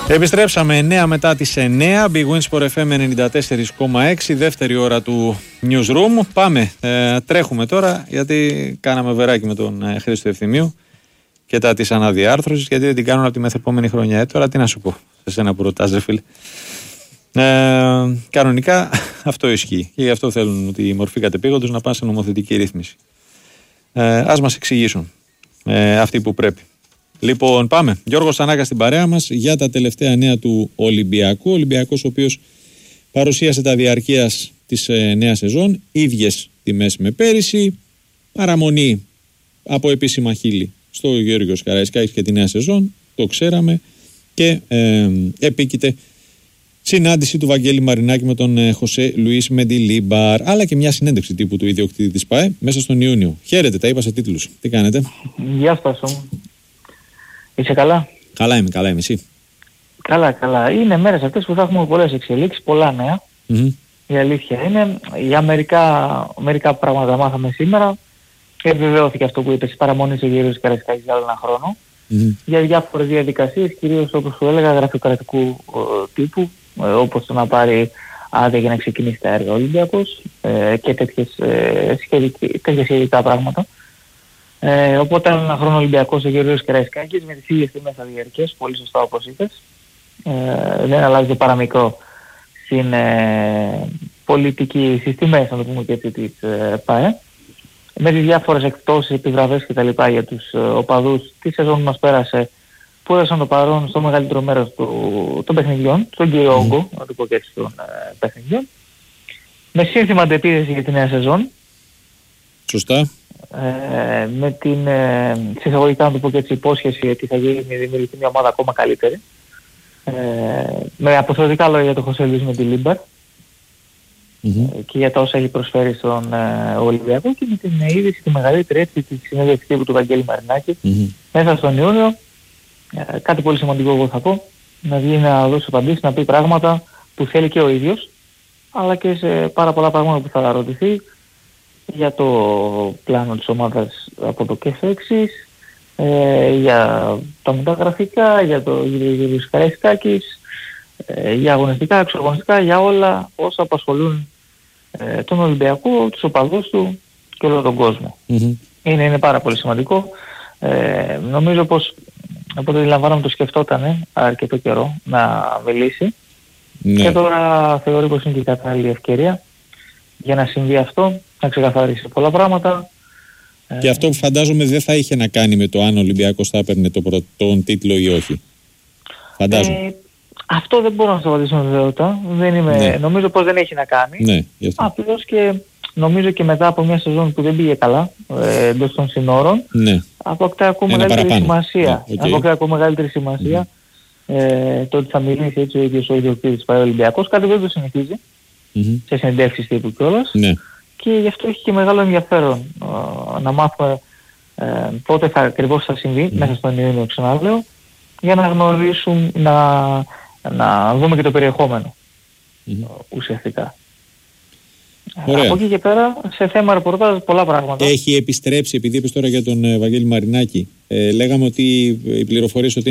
Επιστρέψαμε 9 μετά τις 9. Big Win Sport FM 94,6. Δεύτερη ώρα του Newsroom. Πάμε. Τρέχουμε τώρα γιατί κάναμε βεράκι με τον Χρήστο Ευθυμίου και τα της αναδιάρθρωσης. Γιατί δεν την κάνουν από τη μεθεπόμενη χρονιά. Τώρα τι να σου πω σε σένα που ρωτάς, ρε φίλε. Κανονικά αυτό ισχύει. Και γι' αυτό θέλουν τη μορφή κατεπήγοντος να πάνε σε νομοθετική ρύθμιση. Ας μας εξηγήσουν αυτοί που πρέπει. Λοιπόν, πάμε. Γιώργος Θανάκας στην παρέα μας για τα τελευταία νέα του Ολυμπιακού. Ο Ολυμπιακός, ο οποίος παρουσίασε τα διαρκείας της νέας σεζόν, ίδιες τιμές με πέρυσι, παραμονή από επίσημα χείλη στο Γιώργος Καραϊσκάκης και τη νέα σεζόν, το ξέραμε, και επίκειται συνάντηση του Βαγγέλη Μαρινάκη με τον Χωσέ Λουίς Μεντιλίμπαρ, αλλά και μια συνέντευξη τύπου του ιδιοκτήτη της ΠΑΕ μέσα στον Ιούνιο. Χαίρετε, τα είπα σε τίτλους. Τι κάνετε? Γεια σας. Είσαι καλά? Καλά είμαι, εσύ? Καλά. Είναι μέρες αυτές που θα έχουμε πολλές εξελίξεις, πολλά νέα. Η αλήθεια είναι, για μερικά πράγματα μάθαμε σήμερα και επιβεβαιώθηκε αυτό που είπες, η παραμονή σε γύρω της Καραϊσκάκης για άλλο ένα χρόνο. Για διάφορες διαδικασίες, κυρίως όπως σου έλεγα γραφειοκρατικού τύπου, όπως το να πάρει άδεια για να ξεκινήσει τα έργα ο Ολυμπιακός και τέτοια σχετικά πράγματα. Οπότε ένα χρόνο Ολυμπιακός σε Γεωργίος Καραϊσκάκης με τις ίδιες τιμές θα διαρκές, πολύ σωστά όπως είπες. Δεν αλλάζει το παραμικρό στην πολιτική, στις τιμές, να το πούμε και έτσι, της ΠΑΕ. Με τις διάφορες εκπτώσεις, επιβραβές κτλ. Για τους οπαδούς τη σεζόν μας πέρασε, που έδωσαν το παρόν στο μεγαλύτερο μέρος των παιχνιδιών, στον κύριο όγκο, να το πω και έτσι, των παιχνιδιών. Με σύνθημα αντεπίθεση για τη νέα σεζόν. Σωστά. Με την συσσαγωγικά, να το πω και έτσι, υπόσχεση ότι θα δημιουργηθεί μια ομάδα ακόμα καλύτερη. Με αποθεωτικά λόγια για τον Χωσέ Λουίς Μεντιλίμπαρ και για τα όσα έχει προσφέρει στον Ολυμπιακό, και με την είδηση τη μεγαλύτερη, έτσι, τη συνέντευξη τύπου του Βαγγέλη Μαρινάκη μέσα στον Ιούνιο. Κάτι πολύ σημαντικό εγώ θα πω, να βγει να δώσει απαντήσεις, να πει πράγματα που θέλει και ο ίδιος, αλλά και σε πάρα πολλά πράγματα που θα ρωτηθεί για το πλάνο της ομάδας από το και εξής, για τα μεταγραφικά, για το Γιώργος Καραϊσκάκης, για αγωνιστικά, εξωαγωνιστικά, για όλα όσα απασχολούν τον Ολυμπιακό, τους οπαδούς του και όλο τον κόσμο. Είναι πάρα πολύ σημαντικό. Νομίζω πως από ό,τι αντιλαμβάνομαι το σκεφτόταν αρκετό καιρό να μιλήσει, και τώρα θεωρεί πως είναι και η κατάλληλη ευκαιρία για να συμβεί αυτό, να ξεκαθαρίσει πολλά πράγματα. Και αυτό που φαντάζομαι δεν θα είχε να κάνει με το αν ο Ολυμπιακός θα έπαιρνε τον τίτλο ή όχι. Φαντάζομαι. Αυτό δεν μπορώ να σας απαντήσω με βεβαιότητα. Νομίζω πως δεν έχει να κάνει. Απλώς και νομίζω και μετά από μια σεζόν που δεν πήγε καλά εντός των συνόρων, αποκτά ακόμα μεγαλύτερη σημασία. Το ότι θα μιλήσει έτσι ο ίδιος ο ιδιοκτήτης ΠΑΕ Ολυμπιακός, κάτι που δεν το συνηθίζει σε συνεντεύξεις τύπου κιόλας. Και γι' αυτό έχει και μεγάλο ενδιαφέρον να μάθουμε πότε ακριβώς θα συμβεί, μέσα στον Ιούνιο, ξαναλέω, για να γνωρίσουν, να δούμε και το περιεχόμενο ουσιαστικά. Από εκεί και πέρα, σε θέμα ρεπορτάζ, πολλά πράγματα. Έχει επιστρέψει, επειδή είπες τώρα για τον Βαγγέλη Μαρινάκη, λέγαμε ότι οι πληροφορίες ότι